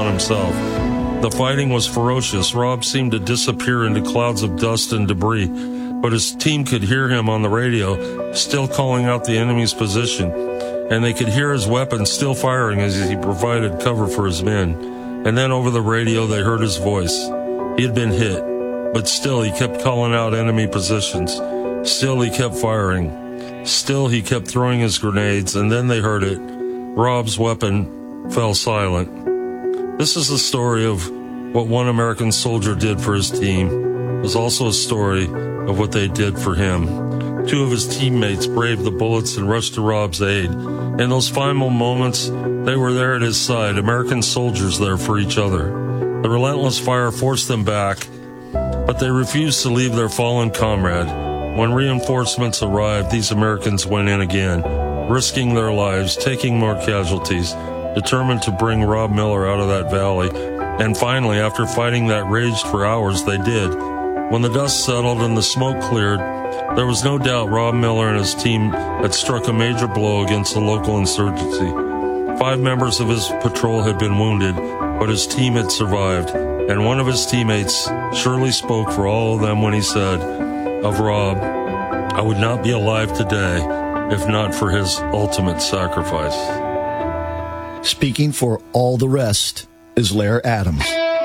on himself. The fighting was ferocious. Rob seemed to disappear into clouds of dust and debris, but his team could hear him on the radio, still calling out the enemy's position, and they could hear his weapons still firing as he provided cover for his men. And then over the radio, they heard his voice. He had been hit, but still he kept calling out enemy positions. Still he kept firing. Still he kept throwing his grenades, and then they heard it. Rob's weapon fell silent. This is the story of what one American soldier did for his team. It was also a story of what they did for him. Two of his teammates braved the bullets and rushed to Rob's aid. In those final moments, they were there at his side, American soldiers there for each other. The relentless fire forced them back, but they refused to leave their fallen comrade. When reinforcements arrived, these Americans went in again, risking their lives, taking more casualties, determined to bring Rob Miller out of that valley. And finally, after fighting that raged for hours, they did. When the dust settled and the smoke cleared, there was no doubt Rob Miller and his team had struck a major blow against the local insurgency. 5 members of his patrol had been wounded, but his team had survived. And one of his teammates surely spoke for all of them when he said of Rob, "I would not be alive today if not for his ultimate sacrifice." Speaking for all the rest is Lair Adams.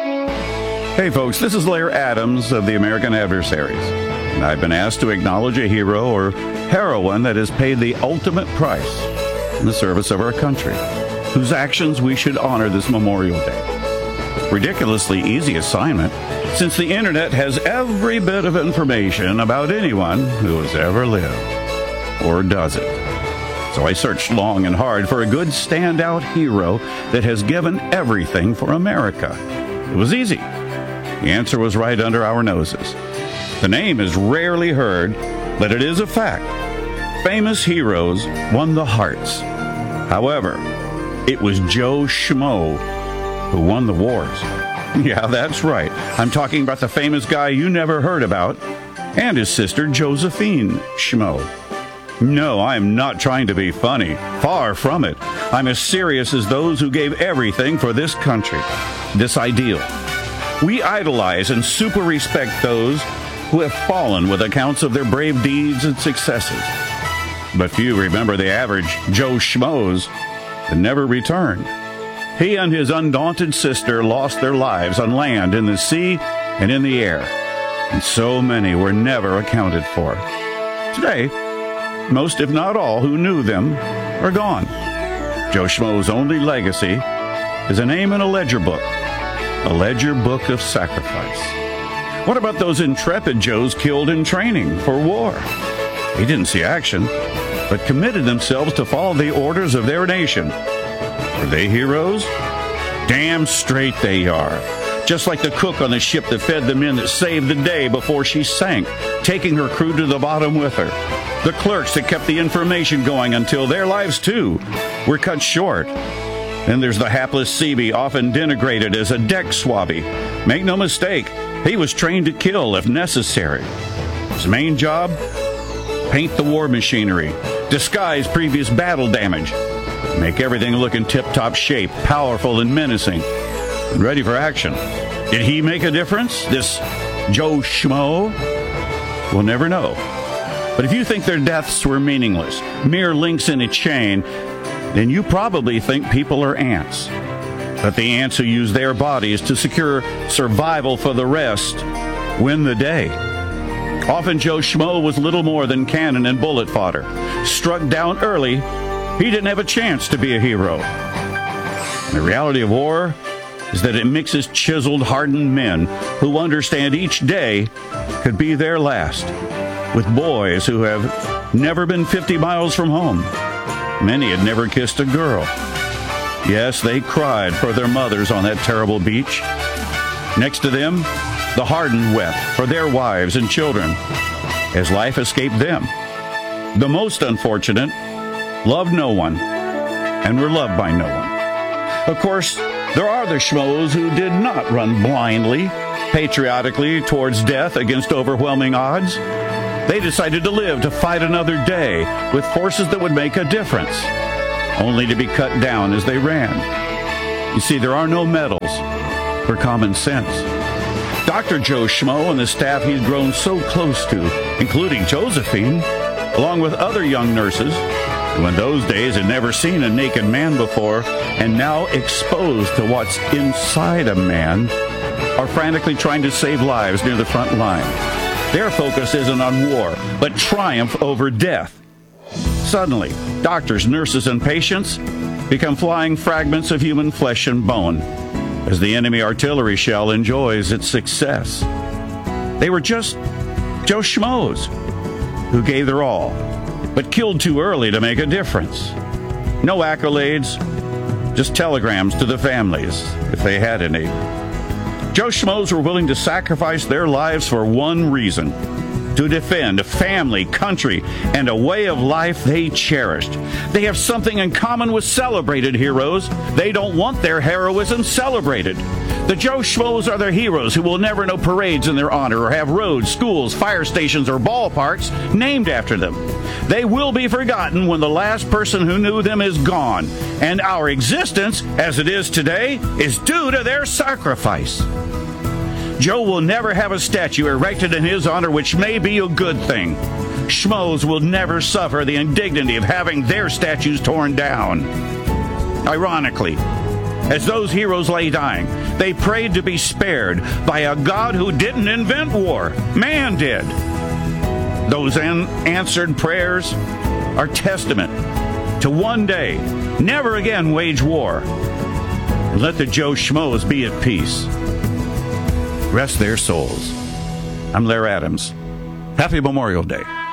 Hey folks, this is Lair Adams of the American Adversaries. And I've been asked to acknowledge a hero or heroine that has paid the ultimate price in the service of our country, whose actions we should honor this Memorial Day. Ridiculously easy assignment, since the internet has every bit of information about anyone who has ever lived, or does it. So I searched long and hard for a good standout hero that has given everything for America. It was easy. The answer was right under our noses. The name is rarely heard, but it is a fact. Famous heroes won the hearts. However, it was Joe Schmo who won the wars. Yeah, that's right. I'm talking about the famous guy you never heard about, and his sister Josephine Schmo. No, I am not trying to be funny. Far from it. I'm as serious as those who gave everything for this country, this ideal. We idolize and super respect those who have fallen with accounts of their brave deeds and successes. But few remember the average Joe Schmoes that never returned. He and his undaunted sister lost their lives on land, in the sea, and in the air. And so many were never accounted for. Today, most, if not all, who knew them are gone. Joe Schmo's only legacy is a name in a ledger book of sacrifice. What about those intrepid Joes killed in training for war? They didn't see action, but committed themselves to follow the orders of their nation. Were they heroes? Damn straight they are. Just like the cook on the ship that fed the men that saved the day before she sank, taking her crew to the bottom with her. The clerks that kept the information going until their lives, too, were cut short. Then there's the hapless Seabee, often denigrated as a deck swabby. Make no mistake, he was trained to kill if necessary. His main job? Paint the war machinery, disguise previous battle damage, make everything look in tip-top shape, powerful and menacing, and ready for action. Did he make a difference, this Joe Schmo? We'll never know. But if you think their deaths were meaningless, mere links in a chain, then you probably think people are ants. But the ants who use their bodies to secure survival for the rest win the day. Often Joe Schmo was little more than cannon and bullet fodder. Struck down early, he didn't have a chance to be a hero. And the reality of war is that it mixes chiseled, hardened men who understand each day could be their last, with boys who have never been 50 miles from home. Many had never kissed a girl. Yes, they cried for their mothers on that terrible beach. Next to them, the hardened wept for their wives and children as life escaped them. The most unfortunate loved no one and were loved by no one. Of course, there are the schmoes who did not run blindly, patriotically towards death against overwhelming odds. They decided to live to fight another day with forces that would make a difference, only to be cut down as they ran. You see, there are no medals, for common sense. Dr. Joe Schmo and the staff he's grown so close to, including Josephine, along with other young nurses, who in those days had never seen a naked man before and now exposed to what's inside a man, are frantically trying to save lives near the front line. Their focus isn't on war, but triumph over death. Suddenly, doctors, nurses, and patients become flying fragments of human flesh and bone as the enemy artillery shell enjoys its success. They were just Joe Schmoes who gave their all, but killed too early to make a difference. No accolades, just telegrams to the families, if they had any. Joe Schmoes were willing to sacrifice their lives for one reason: to defend a family, country, and a way of life they cherished. They have something in common with celebrated heroes. They don't want their heroism celebrated. The Joe Schmoes are their heroes who will never know parades in their honor or have roads, schools, fire stations, or ballparks named after them. They will be forgotten when the last person who knew them is gone, and our existence, as it is today, is due to their sacrifice. Joe will never have a statue erected in his honor, which may be a good thing. Schmoes will never suffer the indignity of having their statues torn down. Ironically, as those heroes lay dying, they prayed to be spared by a God who didn't invent war. Man did. Those unanswered prayers are testament to one day never again wage war. And let the Joe Schmoes be at peace. Rest their souls. I'm Lair Adams. Happy Memorial Day.